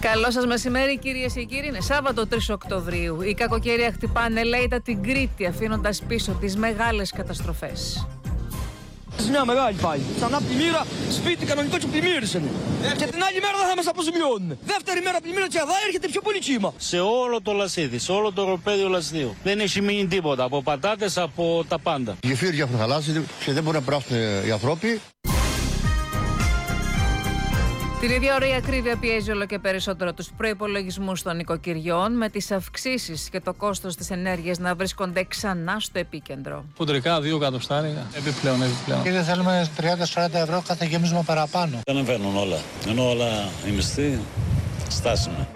Καλό σας μεσημέρι, κυρίες και κύριοι. Είναι Σάββατο 3 Οκτωβρίου. Οι κακοκαιρία χτυπάνε λέιτα την Κρήτη, αφήνοντας πίσω τις μεγάλες καταστροφές. Μια μεγάλη πάλι. Ξανά πλημμύρα, σπίτι κανονικό και πλημμύρισαν. Και την άλλη μέρα δεν θα μας αποζημιώνουν. Δεύτερη μέρα πλημμύρα και εδώ έρχεται πιο πολύ κύμα. Σε όλο το Λασίδι, σε όλο το οροπέδιο Λασιδίου. Δεν έχει μείνει τίποτα. Από πατάτες, από τα πάντα. Οι γεφύρια έχουν χαλάσει και δεν μπορούν να περάσουν οι άνθρωποι. Την ίδια ώρα η ακρίβεια πιέζει όλο και περισσότερο τους προϋπολογισμούς των νοικοκυριών, με τις αυξήσεις και το κόστος της ενέργειας να βρίσκονται ξανά στο επίκεντρο. Χοντρικά 2 εκατοστάρια επιπλέον. Κύριε, θέλουμε 30-40 ευρώ κάθε γέμισμα παραπάνω. Δεν ανεβαίνουν όλα. Ενώ όλα οι μισθοί στάσιμα.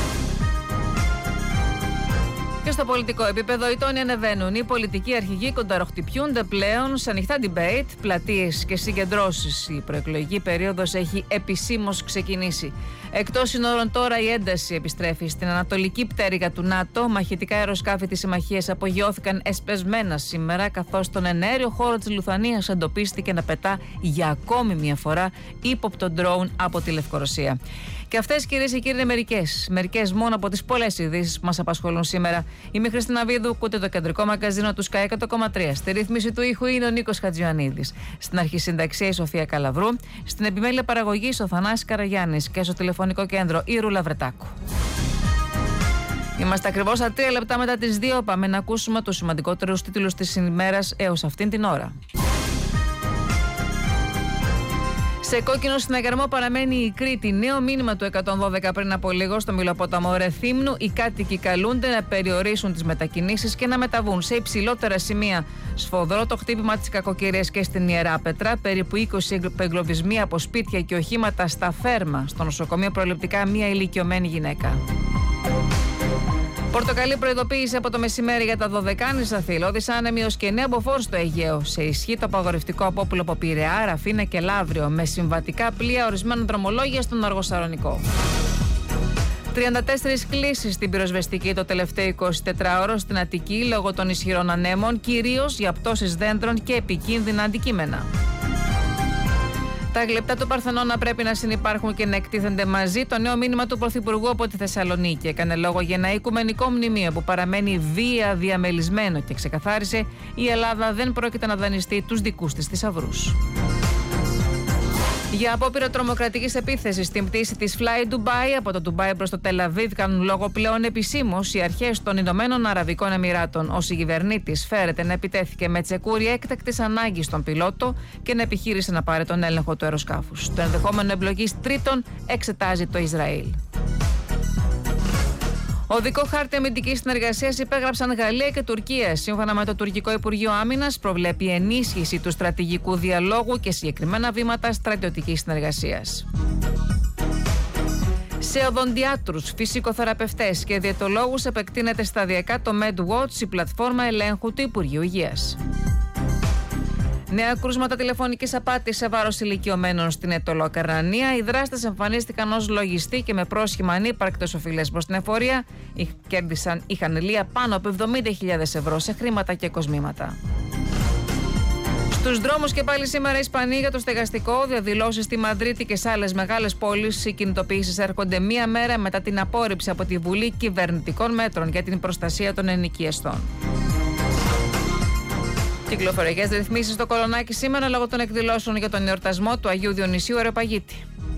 Και στο πολιτικό επίπεδο οι τόνοι ανεβαίνουν. Οι πολιτικοί αρχηγοί κονταροχτυπιούνται πλέον σε ανοιχτά debate, πλατείες και συγκεντρώσεις. Η προεκλογική περίοδος έχει επισήμως ξεκινήσει. Εκτός συνόρων τώρα η ένταση επιστρέφει στην ανατολική πτέρυγα του ΝΑΤΟ. Μαχητικά αεροσκάφη της συμμαχίας απογειώθηκαν εσπεσμένα σήμερα, καθώς τον εναέριο χώρο της Λουθανίας εντοπίστηκε να πετά για ακόμη μια φορά ύποπτο ντρόουν από τη Λευκορωσία. Και αυτές, κυρίες και κύριοι, είναι μερικές μόνο από τις πολλές ειδήσεις που μας απασχολούν σήμερα. Είμαι η Χριστίνα Βίδου, ακούτε το κεντρικό μαγκαζίνο του Sky 100,3. Στη ρύθμιση του ήχου είναι ο Νίκος Χατζιωαννίδης. Στην αρχισυνταξία η Σοφία Καλαβρού. Στην επιμέλεια παραγωγής ο Θανάσης Καραγιάννης. Και στο τηλεφωνικό κέντρο η Ρούλα Βρετάκου. Είμαστε ακριβώς στα 3 λεπτά μετά τις 2. Πάμε να ακούσουμε τους σημαντικότερους τίτλους της ημέρας έως αυτήν την ώρα. Σε κόκκινο συναγερμό παραμένει η Κρήτη. Νέο μήνυμα του 112 πριν από λίγο στο Μηλοπόταμο Ρεθύμνου. Οι κάτοικοι καλούνται να περιορίσουν τις μετακινήσεις και να μεταβούν σε υψηλότερα σημεία. Σφοδρό το χτύπημα της κακοκαιρίας και στην Ιεράπετρα. Περίπου 20 εγκλωβισμοί από σπίτια και οχήματα στα Φέρμα. Στο νοσοκομείο προληπτικά μία ηλικιωμένη γυναίκα. Πορτοκαλί προειδοποίηση από το μεσημέρι για τα Δωδεκάνησα, θηλώδης άνεμη ως και νέα μποφόρ στο Αιγαίο. Σε ισχύ το απαγορευτικό απόπουλο από Πειραιά, Ραφίνα και Λαύριο, με συμβατικά πλοία ορισμένα δρομολόγια στον Αργοσαρονικό. 34 κλήσεις στην πυροσβεστική το τελευταίο 24ωρο στην Αττική λόγω των ισχυρών ανέμων, κυρίως για πτώσεις δέντρων και επικίνδυνα αντικείμενα. Τα γλυπτά του Παρθενώνα πρέπει να συνυπάρχουν και να εκτίθενται μαζί. Το νέο μήνυμα του Πρωθυπουργού από τη Θεσσαλονίκη έκανε λόγο για ένα οικουμενικό μνημείο που παραμένει βία διαμελισμένο και ξεκαθάρισε: η Ελλάδα δεν πρόκειται να δανειστεί τους δικούς της θησαυρούς. Για απόπειρα τρομοκρατικής επίθεσης στην πτήση της Fly Dubai από το Ντουμπάι προς το Τελαβίβ κάνουν λόγο πλέον επισήμως οι αρχές των Ηνωμένων Αραβικών Εμιράτων. Ο συγκυβερνήτης φέρεται να επιτέθηκε με τσεκούρια έκτακτης ανάγκης στον πιλότο και να επιχείρησε να πάρει τον έλεγχο του αεροσκάφους. Το ενδεχόμενο εμπλοκής τρίτων εξετάζει το Ισραήλ. Οδικό χάρτη αμυντικής συνεργασίας υπέγραψαν Γαλλία και Τουρκία. Σύμφωνα με το Τουρκικό Υπουργείο Άμυνας, προβλέπει ενίσχυση του στρατηγικού διαλόγου και συγκεκριμένα βήματα στρατιωτικής συνεργασίας. Σε οδοντιάτρους, φυσικοθεραπευτές και διαιτολόγους επεκτείνεται σταδιακά το MedWatch, η πλατφόρμα ελέγχου του Υπουργείου Υγείας. Νέα κρούσματα τηλεφωνικής απάτης σε βάρος ηλικιωμένων στην Αιτωλοκαρνανία. Οι δράστες εμφανίστηκαν ως λογιστή και με πρόσχημα ανύπαρκτος οφειλές προς την εφορία. Είχαν λία πάνω από 70.000 ευρώ σε χρήματα και κοσμήματα. Στους δρόμους και πάλι σήμερα Ισπανοί για το στεγαστικό, διαδηλώσεις στη Μαδρίτη και σε άλλες μεγάλες πόλεις. Οι κινητοποιήσεις έρχονται μία μέρα μετά την απόρριψη από τη Βουλή κυβερνητικών μέτρων για την προστασία των ενοικιαστών. Κυκλοφοριακές ρυθμίσεις στο Κολονάκι σήμερα λόγω των εκδηλώσεων για τον εορτασμό του Αγίου Διονυσίου Αεροπαγίτη.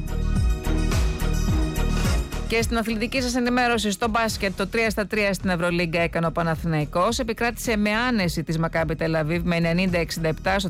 Και στην αθλητική σας ενημέρωση, στο μπάσκετ, το 3-3 στην Ευρωλίγκα έκανε ο Παναθηναϊκός. Επικράτησε με άνεση της Μακάμπι Τελαβίβ με 90-67 στο